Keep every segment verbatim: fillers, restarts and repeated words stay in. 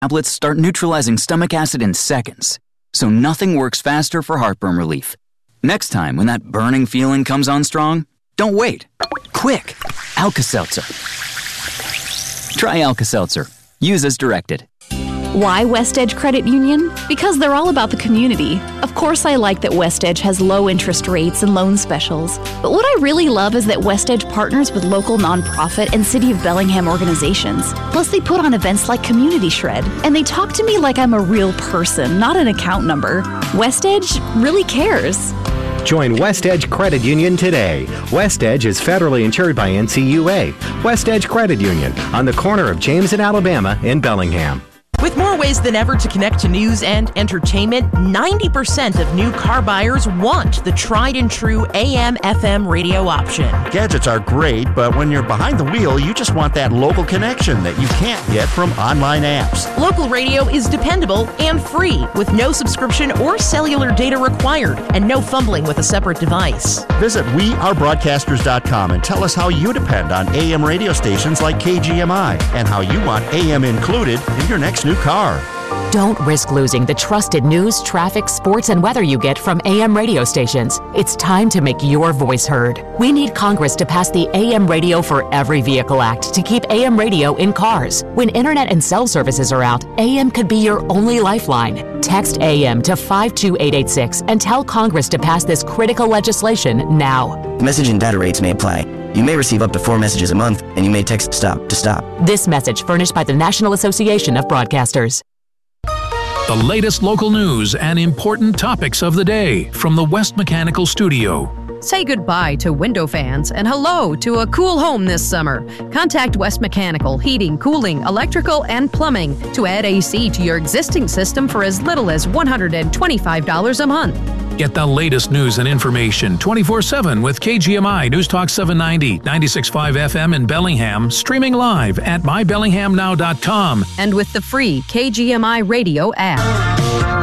tablets start neutralizing stomach acid in seconds, so nothing works faster for heartburn relief. Next time, when that burning feeling comes on strong, don't wait. Quick, Alka-Seltzer. Try Alka-Seltzer. Use as directed. Why West Edge Credit Union? Because they're all about the community. Of course I like that West Edge has low interest rates and loan specials. But what I really love is that West Edge partners with local nonprofit and City of Bellingham organizations. Plus they put on events like Community Shred. And they talk to me like I'm a real person, not an account number. West Edge really cares. Join West Edge Credit Union today. West Edge is federally insured by N C U A. West Edge Credit Union on the corner of James and Alabama in Bellingham. With more ways than ever to connect to news and entertainment, ninety percent of new car buyers want the tried and true A M F M radio option. Gadgets are great, but when you're behind the wheel, you just want that local connection that you can't get from online apps. Local radio is dependable and free, with no subscription or cellular data required, and no fumbling with a separate device. Visit we are broadcasters dot com and tell us how you depend on A M radio stations like K G M I and how you want A M included in your next new car. Don't risk losing the trusted news, traffic, sports, and weather you get from A M radio stations. It's time to make your voice heard. We need Congress to pass the A M Radio for Every Vehicle Act to keep A M radio in cars. When internet and cell services are out, A M could be your only lifeline. Text A M to five two eight eight six and tell Congress to pass this critical legislation now. Message and data rates may apply. You may receive up to four messages a month, and you may text STOP to stop. This message furnished by the National Association of Broadcasters. The latest local news and important topics of the day from the West Mechanical Studio. Say goodbye to window fans and hello to a cool home this summer. Contact West Mechanical Heating, Cooling, Electrical, and Plumbing to add A C to your existing system for as little as one hundred twenty-five dollars a month. Get the latest news and information twenty-four seven with K G M I News Talk seven ninety, ninety-six point five F M in Bellingham, streaming live at my bellingham now dot com. And with the free K G M I radio app.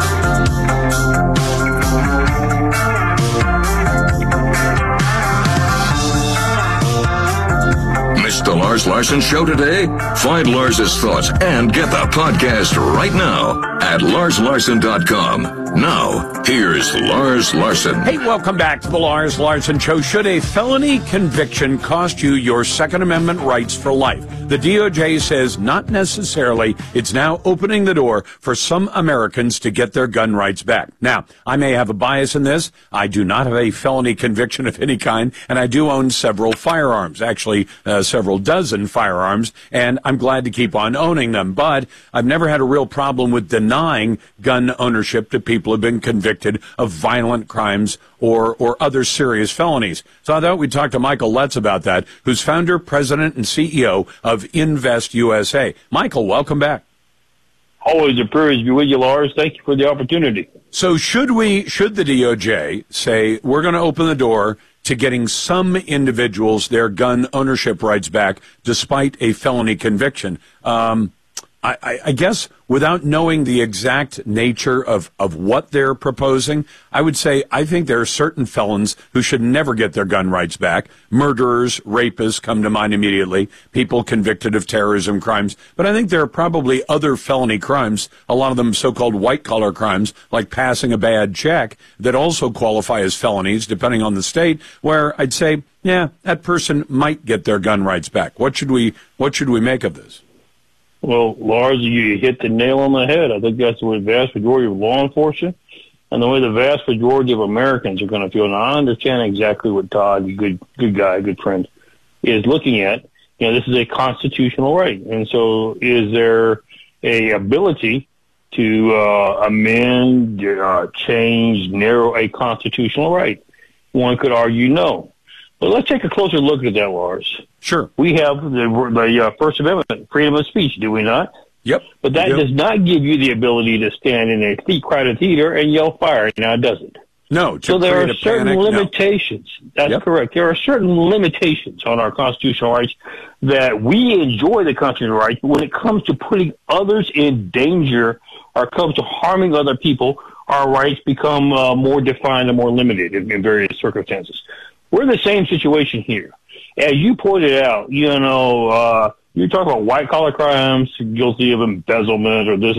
Missed the Lars Larson Show today? Find Lars's thoughts and get the podcast right now at lars larson dot com. Now, here's Lars Larson. Hey, welcome back to the Lars Larson Show. Should a felony conviction cost you your Second Amendment rights for life? The D O J says not necessarily. It's now opening the door for some Americans to get their gun rights back. Now, I may have a bias in this. I do not have a felony conviction of any kind, and I do own several firearms, actually uh, several dozen firearms, and I'm glad to keep on owning them. But I've never had a real problem with denying gun ownership to people who have been convicted of violent crimes or or other serious felonies. So I thought we'd talk to Michael Letts about that, who's founder, president, and C E O of Invest U S A. Michael, welcome back. Always a privilege to be with you, Lars. Thank you for the opportunity. So should we, should the D O J say, we're going to open the door to getting some individuals their gun ownership rights back despite a felony conviction? Um, I, I, I guess without knowing the exact nature of, of what they're proposing, I would say I think there are certain felons who should never get their gun rights back. Murderers, rapists come to mind immediately, people convicted of terrorism crimes. But I think there are probably other felony crimes, a lot of them so-called white-collar crimes, like passing a bad check, that also qualify as felonies, depending on the state, where I'd say, yeah, that person might get their gun rights back. What should we, what should we make of this? Well, Lars, you hit the nail on the head. I think that's the way the vast majority of law enforcement and the way the vast majority of Americans are going to feel. Now, I understand exactly what Todd, a good, good guy, good friend, is looking at. You know, this is a constitutional right. And so is there a ability to uh, amend, uh, change, narrow a constitutional right? One could argue no. But let's take a closer look at that, Lars. Sure. We have the, the uh, First Amendment, freedom of speech, do we not? Yep. But that does not give you the ability to stand in a crowded theater and yell fire. Now, does it? No. So there are certain panic, limitations. No. That's yep. correct. There are certain limitations on our constitutional rights that we enjoy the constitutional rights, but when it comes to putting others in danger or comes to harming other people, our rights become uh, more defined and more limited in, in various circumstances. We're in the same situation here. As you pointed out, you know, uh, You talk about white collar crimes, guilty of embezzlement or this